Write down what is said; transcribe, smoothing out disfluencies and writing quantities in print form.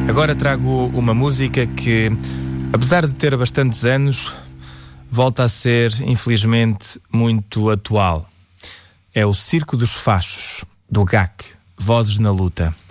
Agora trago uma música que, apesar de ter bastantes anos, volta a ser, infelizmente, muito atual. É o Circo dos Fachos, do GAC, Vozes na Luta.